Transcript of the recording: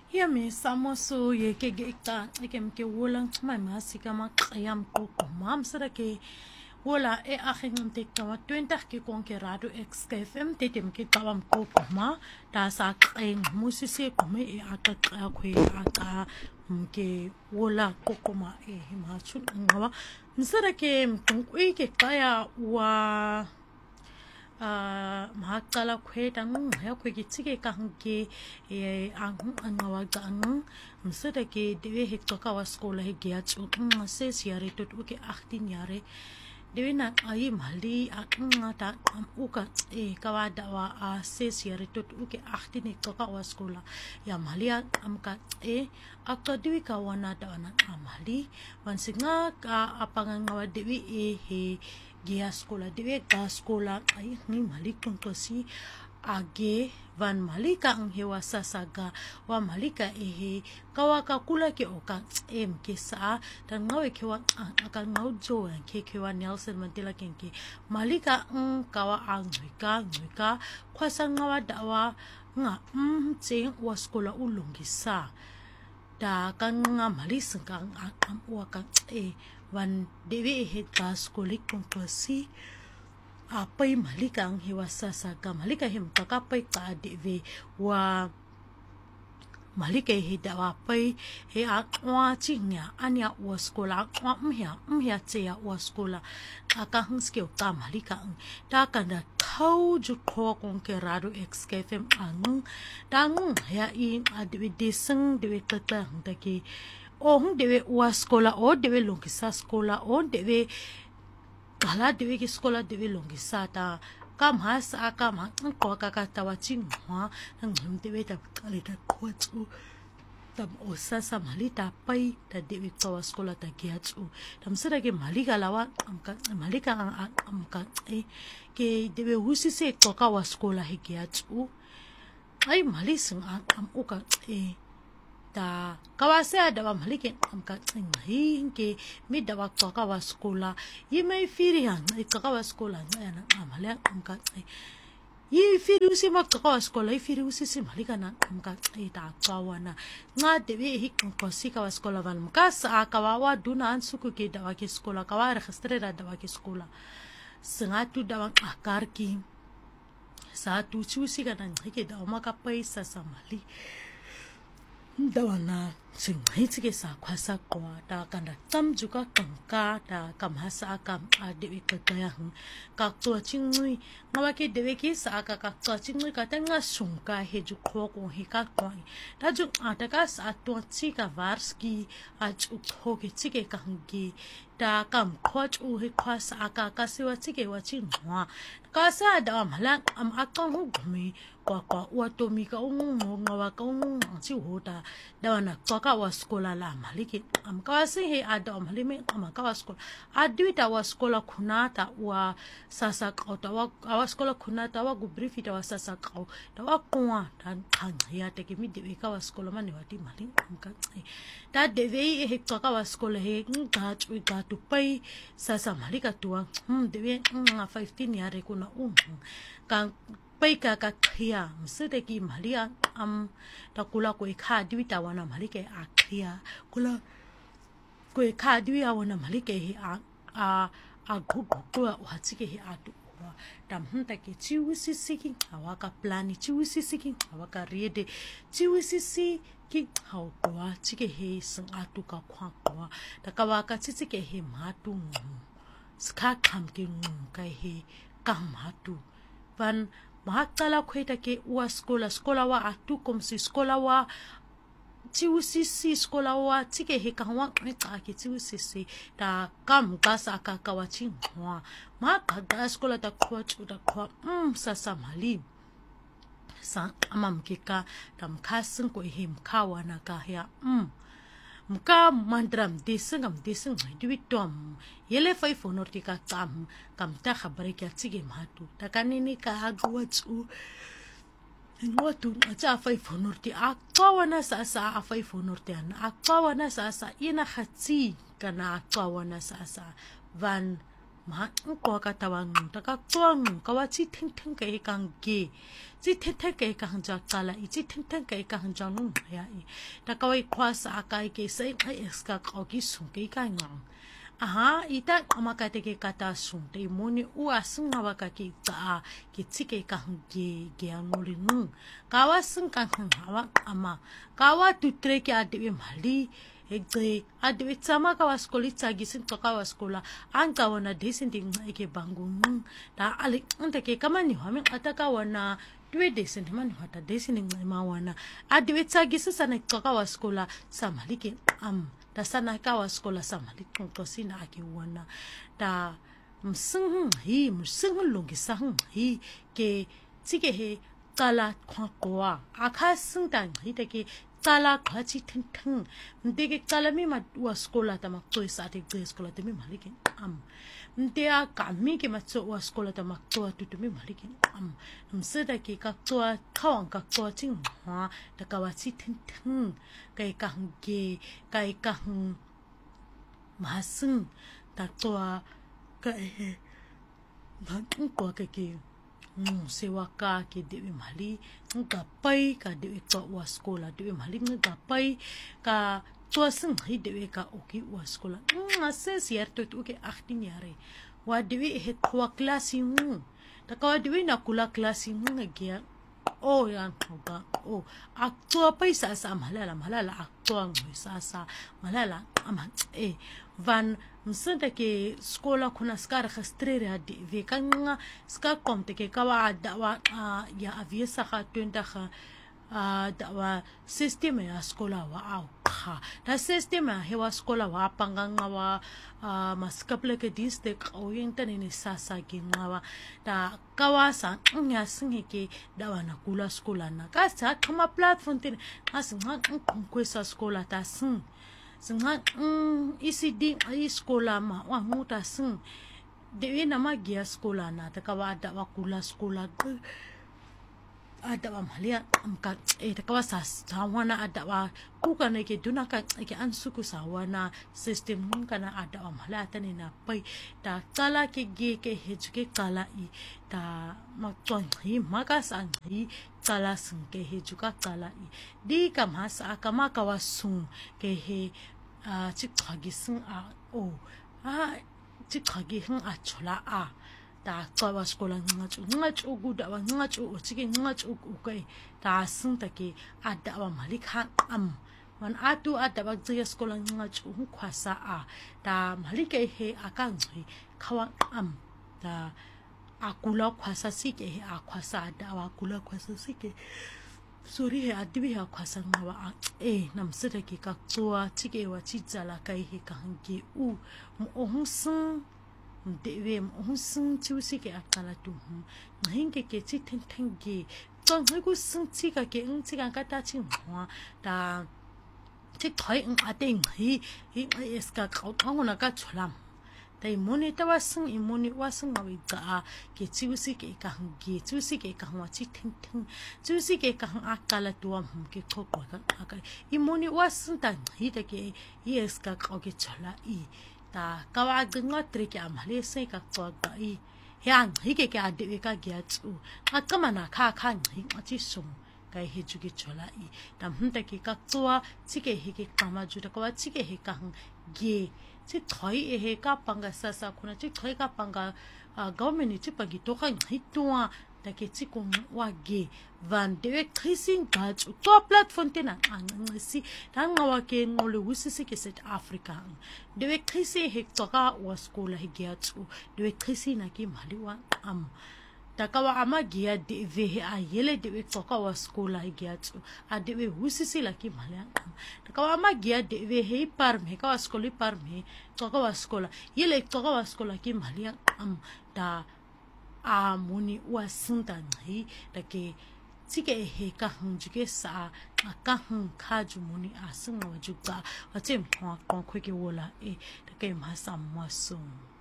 Here me samoso ye ke gekta ikem ke wolang my masika ma kayam ko mam sara ke wola e akhing te tawa 20 ke konkerado XFM te tem ke tawam ko ma ta sa keng musisi ko me e aka khwe aka ke wola ko ma e ma chun ngawa msara ke mtungwi ke kaya wa mahakala kweta ya kwekitsike kange ang ngawaga ang msada ke dewe hektoka wa skola he giatsu ses yare tot uke 18 yare dewe na ayi mali ngata uka kawada wa ses yare tot uke 18 hektoka wa skola ya mali amka akta dewe kawana da na amali wansinga ka apangan ngawa dewe he gia sekolah dewe ka sekolah ay ni malik tungkosi age van malika ang hewasa saga wa malika kawaka kula ke oka ke sa dan ngawe ke wa akan ngau jo ke wa Nelson Mandela kenke malika kawa ang ngika kwasa ngawa dawa nga tseng wa sekolah ulungisa da kan nga malis kang am wa kan wan dewe ka skolik kung pasi apay malika ang hiwasa sa ka malika him kakapay ka dewe wa malika dawa pay akwa chinya anya wa skola akwa mhya tseya wa skola akahang skill ka malika ang takanda kau ju ko konkerado XFM ang dangung ya dewe deseng dewe katang daki dewe wa sekolah dewe longisa sekolah dewe kala dewe ki sekolah dewe longisa ta kam has akam ko kakata wacing ha nang dewe ta kali ta kwatsu tam osa sa malita pai ta dewe kawa sekolah ta giatsu tam serage malika lawa malika amka ke dewe husi se ko kawa sekolah he giatsu ai malising am uka ta kawase adawa malike amka hinke mi dawa kawa sekolah yi mai firi yang kawa sekolah na amale amka yi firi usi mak kawa sekolah yi firi usi si malika na amka ta kawana nga dewe hik ko si kawa sekolah van mkas akawa wa duna an suku ke dawa ke sekolah kawa registre dawa ke sekolah sengatu dawa akarki satu cusi kan hike dawa maka paisa samali dawana sing hitsike sa kwasa kwa ta kanda tam juga kangka ta kamhasa akam adewe kakayang kaktua chingui ngawake dewe ki sa kaktua chingui katanga sungka heju khoko hikakwa ta ju ataka sa atwa chika varski aju khoke chike kangi ta kam khoch u he khwasa aka kasiwa chike wa chingwa kasa da amhala am akang hu gumi kwa watomi ka ngawa ka chi hoda dawana ka wa skola la maliki am ka si he ada malime am ka wa skola adwita wa skola kunata wa sasa ka wa skola kunata wa gubrifi ta wa sasa ka ta wa kwa dan kan ya te ke mi de ka wa skola mane wa ti mali am ka ta de ve he ka wa skola he ka chu ka tu pai sasa malika tu de ve 15 yare kuna kan pai ka khia msede ki malia takula ko kha diwita wana malike akhia kula ko kha diwa wana malike hi a gugu ko watsike hi atu tam hunta ke chiwisi siki awaka plani chiwisi siki awaka riede chiwisi ki hau kwa chike he sang atu ka khwa kwa takawaka chike he matu ska kam ke kai he kam hatu van mahakala kweta ke wa skola wa atu kom si skola wa chiusisi skola wa tike he kanwa ka ke chiusisi ta kam gasa ka wa chingwa ma ka ga skola ta kwa chu ta kwa sasa mali sa amam ke ka tam khasin ko him khawa na ka ya muka mandram deseng duitom yele fai fonor ka kam ta khabare kya chige matu takanini ka agwatsu ngotu acha fai fonor ti akawana sa fai fonor ti an akawana sa ina khatsi kana akawana sa van ma ko ka tawang ta ka tuang ka wa chi thing thing ka he kang ge chi thing thing ka kang ja kala I chi thing thing ka kang ja nu ya I ta ka wai khwa sa ka ke sai ai ska ka ki su ke ka ngang aha ita amakate ke kata sun te moni u asun awaka ke ta ke tike ka ge ge anoli nu kawa sun kan hawa ama kawa tutre ke ade mali egre ade tsama kawa skoli tsagi sin to kawa skola an ka wana desin ding ke bangun ta ali ante ke kamani hamen ataka wana due desin mani hata desin ding ma wana ade tsagi sana to kawa skola samali ke da sana kawa skola sama likko sina ake wana da msung longi sang hi ke tige he kala kwa aka sung dan hi de ke kala kwachi teng ndege kala mi ma wa skola ta ma to sa de skola te mi malike ndea kami ke ma to wa skola ta ma to tu mi malike mseda ke ka to kawang ka to ching ha da kawachi teng kai ka ge kai ka masung ta to ka ma ko ke sewa ka ke dewi mali nga pai ka dewi ka wa skola dewi mali nga pai ka to sing hi dewi ka oki wa skola se sier to ke 18 jare wa dewi he kwa klasi ta ka dewi na kula klasi ngia o yan ba o aktua pai sa malala aktua ngoi sa malala ama van msenda ke skola kuna skar khastrere adi ve kanga ska komte ke kawa dawa ya aviesa kha twenda kha dawa system ya skola wa au kha da system ya hewa skola wa panganga wa maskaple ke diste o yentane ni sasa ke ngawa da kawasa nya singe ke dawa na kula skola na ka sa kama platform tin asinga konkwesa skola ta sin singa isidi ai skola ma wa muta sin dewe na magia skola na ta kawa dawa kula skola ada wa malia amka ta kawa sa wana ada wa kuka ne ke dunaka ke ansuku sa wana system kana ada wa mala ta ne na pai ta kala ke ge ke hejuke kala I ta makton hi makasan hi kala sun ke hejuka kala I di kamasa akama kawa sun ke he chikagi sun o chikagi hun chola da kawa skola ngachu guda wa ngachu chike ngachu kai da sun take ada wa malika wan atu ada ba zia skola ngachu kwasa da malika he akan hi kawa da akula kwasa sike he akwasa da wa akula kwasa sike sori he adibi ha kwasa ngawa namsita ke ka tsoa chike wa chizala kai he kange mo ohun dewe sun chusi ke akala tu hinge ke chi tengge chong hu sun chi ka ke chi ka ta chi hwa da chi thoi ateng hi eska ka thong na ka cholam dai moni ta wasung imoni wasung awi ga ke chusi ke ka hange chusi ke ka hwa chi teng chusi ke ka akala tu ke ko ko ka imoni wasung ta hi ta ke eska ka ke chola ta kawa gnga trike amale se ka to ga yang hige ke ade ka gya chu akama na kha hi chi sum kai he ju ge chola ta hunta ke ka twa chike hige kama ju ta kawa chike he ka ge chi thoi he ka panga sa khuna chi thoi ka panga government chi pagi to kha hi tuwa ta ke chi ko wa ge van de krising ga chu to platform tena si ta ngawa ke ngole wisisi ke South Africa de krisi he to ka wa skola he ge chu de krisi na ke maliwa ta kawa ama ge de ve he yele de to ka wa skola he ge chu de wisisi la ke maliwa ta kawa ama ge de ve he par me ka wa skola par me to ka wa skola yele to ka wa skola ke maliwa ta moni wa sundan hi da ke chike he ka juke sa ka kha ju moni asunga wa juga wa chem kwa kwa ke wola da ke ma sam ma sum